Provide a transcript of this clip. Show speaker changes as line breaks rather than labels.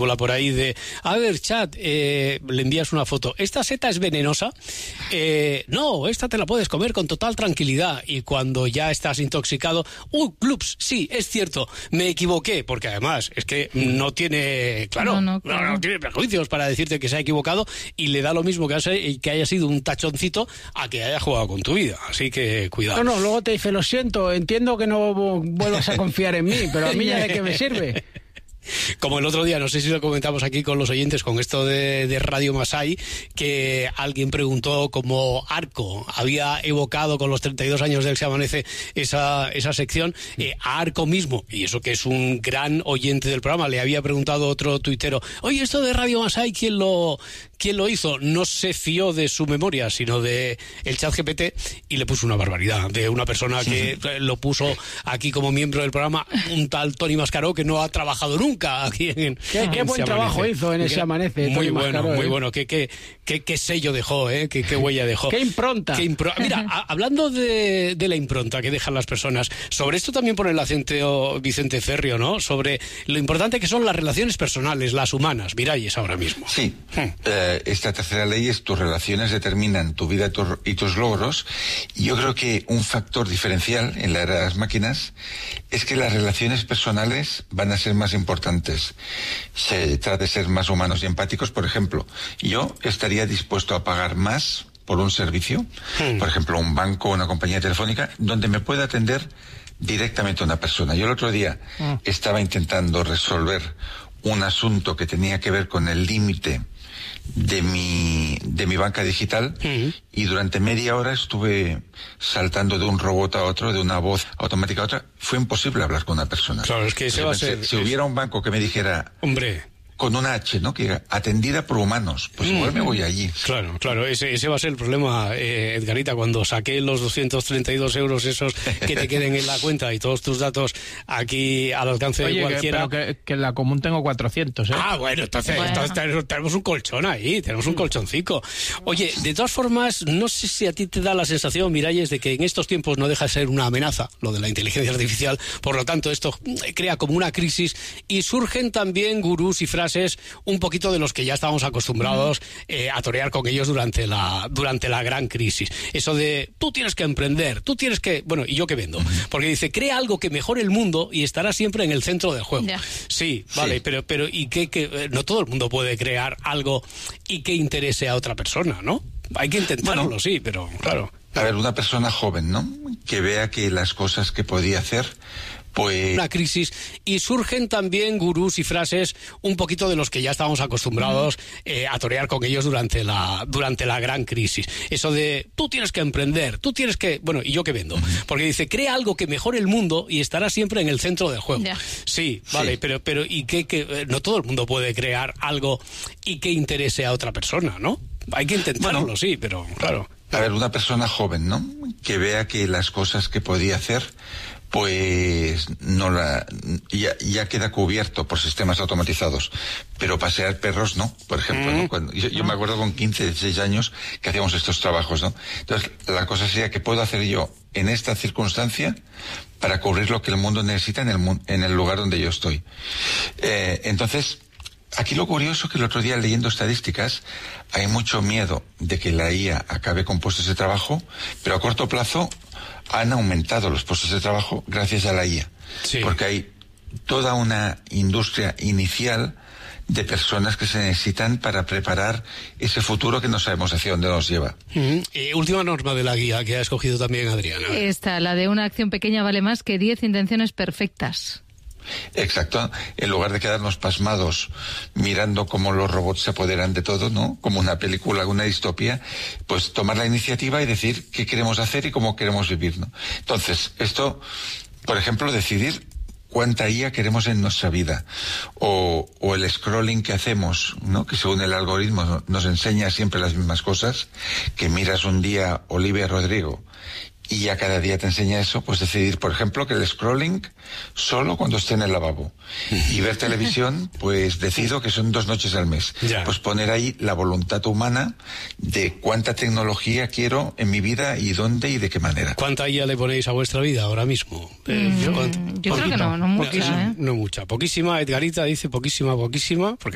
por ahí de, a ver, chat, le envías una foto, ¿esta seta es venenosa? No, esta te la puedes comer con total tranquilidad. Y cuando ya estás intoxicado, clubs, sí, es cierto, me equivoqué, porque además es que no tiene, claro, no tiene prejuicios para decirte que se ha equivocado, y le da lo mismo que haya sido un tachoncito a que haya jugado con tu vida, así que cuidado.
No, luego te dice, lo siento, entiendo que no vuelvas a confiar en mí, pero a mí ya de qué me sirve.
Como el otro día, no sé si lo comentamos aquí con los oyentes, con esto de Radio Masai, que alguien preguntó cómo Arco había evocado con los 32 años del Se Amanece esa sección, a Arco mismo, y eso que es un gran oyente del programa, le había preguntado otro tuitero, oye, esto de Radio Masai, ¿quién lo hizo? No se fió de su memoria, sino de el ChatGPT, y le puso una barbaridad, de una persona que lo puso aquí como miembro del programa, un tal Tony Mascaró, que no ha trabajado nunca aquí en
qué buen trabajo hizo en ese Amanece.
Muy bueno, muy bueno. Qué sello dejó, qué huella dejó.
Qué impronta.
Mira, hablando de la impronta que dejan las personas, sobre esto también pone el acento Vicente Ferrio, ¿no? Sobre lo importante que son las relaciones personales, las humanas. Miralles ahora mismo.
Sí. Esta tercera ley es: tus relaciones determinan tu vida y tus logros. Y yo creo que un factor diferencial en la era de las máquinas es que las relaciones personales van a ser más importantes. Se trata de ser más humanos y empáticos. Por ejemplo, yo estaría dispuesto a pagar más por un servicio, por ejemplo, un banco o una compañía telefónica, donde me pueda atender directamente una persona. Yo el otro día estaba intentando resolver un asunto que tenía que ver con el límite de mi banca digital, y durante media hora estuve saltando de un robot a otro, de una voz automática a otra. Fue imposible hablar con una persona.
Claro, es que ese va a ser...
Si hubiera un banco que me dijera...
Hombre...
con una H, ¿no? Que atendida por humanos, pues igual me voy allí.
Claro, ese va a ser el problema, Edgarita, cuando saque los 232 euros esos que te queden en la cuenta y todos tus datos aquí al alcance de cualquiera.
Pero que en la común tengo 400, ¿eh?
Bueno, entonces tenemos un colchón ahí, tenemos un colchoncico. Oye, de todas formas, no sé si a ti te da la sensación, Miralles, de que en estos tiempos no deja de ser una amenaza, lo de la inteligencia artificial, por lo tanto esto crea como una crisis, y surgen también gurús y frases un poquito de los que ya estábamos acostumbrados a torear con ellos durante la gran crisis. Eso de, tú tienes que emprender, tú tienes que... Bueno, ¿y yo qué vendo? Porque dice, crea algo que mejore el mundo y estará siempre en el centro del juego. Sí, vale, pero ¿y qué? No todo el mundo puede crear algo y que interese a otra persona, ¿no? Hay que intentarlo, sí, pero claro.
A ver, una persona joven, ¿no? Que vea que las cosas que podía hacer... pues
una crisis, y surgen también gurús y frases un poquito de los que ya estábamos acostumbrados a torear con ellos durante la gran crisis. Eso de, tú tienes que emprender, tú tienes que... Bueno, ¿y yo qué vendo? Porque dice, crea algo que mejore el mundo y estará siempre en el centro del juego. Sí, vale, pero ¿y qué? No todo el mundo puede crear algo y que interese a otra persona, ¿no? Hay que intentarlo, sí, pero claro.
A ver, una persona joven, ¿no? Que vea que las cosas que podía hacer, pues ya queda cubierto por sistemas automatizados, pero pasear perros no, por ejemplo, ¿no? Cuando, yo me acuerdo con 15, 16 años que hacíamos estos trabajos, ¿no? Entonces, la cosa sería, ¿qué puedo hacer yo en esta circunstancia para cubrir lo que el mundo necesita en el lugar donde yo estoy? Entonces, aquí lo curioso es que el otro día, leyendo estadísticas, hay mucho miedo de que la IA acabe con puestos de trabajo, pero a corto plazo han aumentado los puestos de trabajo gracias a la IA. Sí. Porque hay toda una industria inicial de personas que se necesitan para preparar ese futuro que no sabemos hacia dónde nos lleva.
Última norma de la guía que ha escogido también Adriana.
Esta, la de una acción pequeña vale más que 10 intenciones perfectas.
Exacto, en lugar de quedarnos pasmados mirando cómo los robots se apoderan de todo, ¿no? Como una película, una distopía, pues tomar la iniciativa y decir qué queremos hacer y cómo queremos vivir, ¿no? Entonces, esto, por ejemplo, decidir cuánta IA queremos en nuestra vida, o el scrolling que hacemos, ¿no? Que según el algoritmo nos enseña siempre las mismas cosas, que miras un día Olivia Rodrigo y ya cada día te enseña eso, pues decidir, por ejemplo, que el scrolling solo cuando esté en el lavabo. Y ver televisión, pues decido que son 2 noches al mes. Pues poner ahí la voluntad humana de cuánta tecnología quiero en mi vida y dónde y de qué manera.
¿Cuánta IA le ponéis a vuestra vida ahora mismo?
Yo creo que no mucha.
No mucha, poquísima. Edgarita dice poquísima, porque